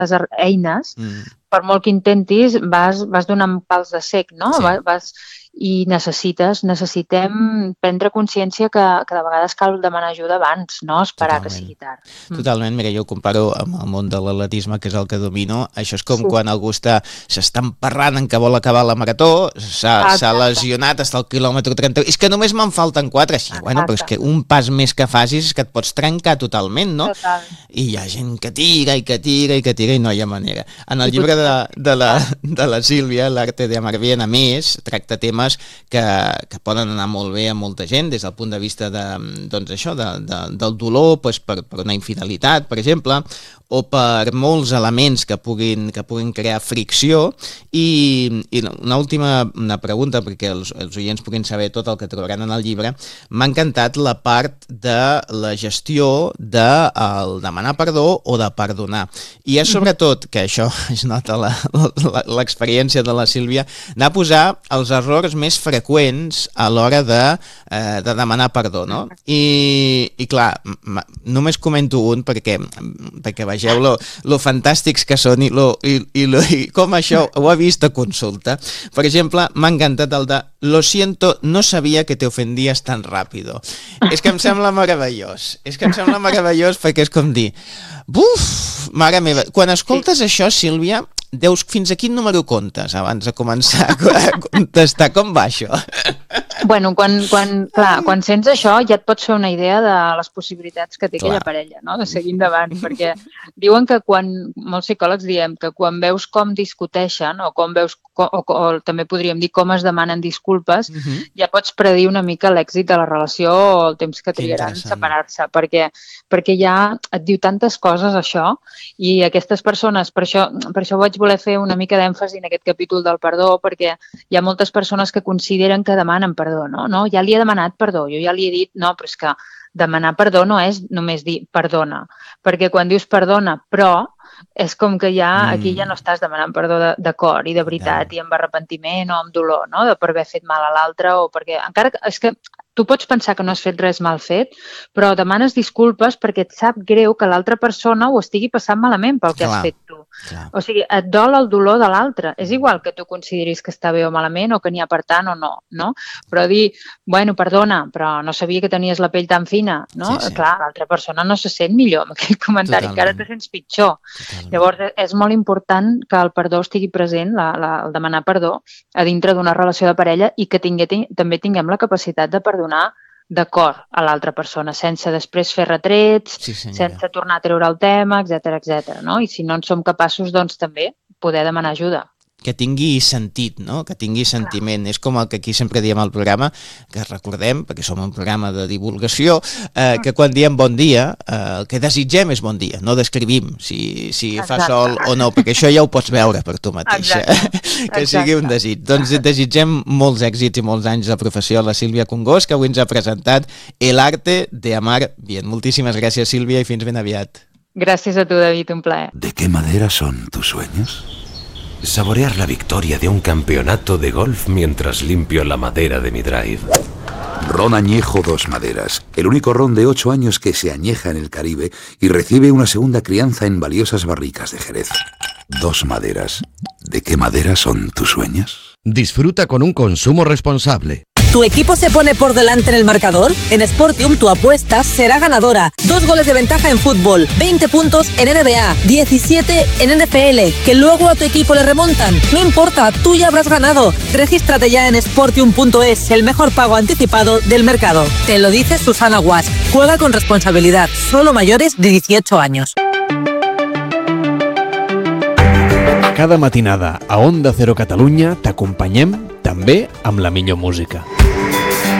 eines, per molt que intentis, vas donant pals de cec, no? Sí. I necessitem prendre consciència que de vegades cal demanar ajuda abans, no esperar que sigui tard. Totalment, mira, jo ho comparo amb el món de l'atletisme, que és el que domino. Això és com quan algú s'està emparrant en que vol acabar la marató, s'ha lesionat, està al quilòmetre 30, és que només me'n falten 4, així, bueno, però és que un pas més que facis és que et pots trencar totalment, no? Total. I hi ha gent que tira i que tira i que tira i no hi ha manera. En el llibre de la Sílvia, L'arte de amar bien, a més, tracta temes que poden anar molt bé a molta gent des del punt de vista del dolor per una infidelitat, per exemple, o per molts elements que puguin crear fricció. I una última pregunta, perquè els oients puguin saber tot el que trobaran en el llibre. M'ha encantat la part de la gestió del demanar perdó o de perdonar. I és sobretot, que això es nota l'experiència de la Sílvia, anar a posar els errors més freqüents a l'hora de demanar perdó, no? I clar, només comento un perquè vegeu lo fantàstics que són i com això ho ha vist a consulta. Per exemple, m'ha encantat el de lo siento, no sabia que te ofendías tan rápido. És que em sembla meravellós. Perquè és com dir, buf, mare meva, quan escoltes això, Sílvia, deus fins a quin número comptes abans de començar a contestar? Com va això? Bueno, quan sents això ja et pots fer una idea de les possibilitats que té aquella parella, no? De seguir endavant, perquè diuen que molts psicòlegs diem que quan veus com discuteixen o també podríem dir com es demanen disculpes, ja pots predir una mica l'èxit de la relació o el temps que trigaran en separar-se, perquè ja et diu tantes coses això, i aquestes persones, per això vaig voler fer una mica d'èmfasi en aquest capítol del perdó, perquè hi ha moltes persones que consideren que demanen perdó, no? Ja li he demanat perdó, jo ja li he dit, no, però és que demanar perdó no és només dir perdona, perquè quan dius perdona, però és com que aquí ja no estàs demanant perdó de cor i de veritat i amb arrepentiment o amb dolor, no? Per haver fet mal a l'altre o perquè... Encara és que tu pots pensar que no has fet res mal fet, però demanes disculpes perquè et sap greu que l'altra persona ho estigui passant malament pel que has fet tu. O sigui, et dol el dolor de l'altre. És igual que tu consideris que està bé o malament o que n'hi ha per tant o no, no? Però dir, bueno, perdona, però no sabia que tenies la pell tan fina, no? Clar, l'altra persona no se sent millor amb aquell comentari, encara te sents pitjor. Llavors, és molt important que el perdó estigui present, el demanar perdó, a dintre d'una relació de parella i que també tinguem la capacitat de perdonar de cor a l'altra persona, sense després fer retrets, sense tornar a treure el tema, etc., no? I si no en som capaços, doncs també poder demanar ajuda. Que tingui sentit, no? Que tingui sentiment. És com el que aquí sempre diem al programa, que recordem, perquè som un programa de divulgació, que quan diem bon dia, el que desitgem és bon dia, no descrivim si fa sol o no, perquè això ja ho pots veure per tu mateixa, que sigui un desig. Doncs desitgem molts èxits i molts anys de professió a la Sílvia Congost, que avui ens ha presentat El arte de amar bien. Moltíssimes gràcies, Sílvia, i fins ben aviat. Gràcies a tu, David, un plaer. ¿De qué madera son tus sueños? Saborear la victoria de un campeonato de golf mientras limpio la madera de mi drive. Ron Añejo Dos Maderas, el único ron de 8 años que se añeja en el Caribe y recibe una segunda crianza en valiosas barricas de Jerez. Dos Maderas. ¿De qué madera son tus sueños? Disfruta con un consumo responsable. ¿Tu equipo se pone por delante en el marcador? En Sportium tu apuesta será ganadora. 2 goles de ventaja en fútbol, 20 puntos en NBA, 17 en NFL, que luego a tu equipo le remontan. No importa, tú ya habrás ganado. Regístrate ya en Sportium.es, el mejor pago anticipado del mercado. Te lo dice Susana Guas. Juega con responsabilidad, solo mayores de 18 años. Cada matinada a Onda Cero Catalunya t'acompanyem també amb la millor música.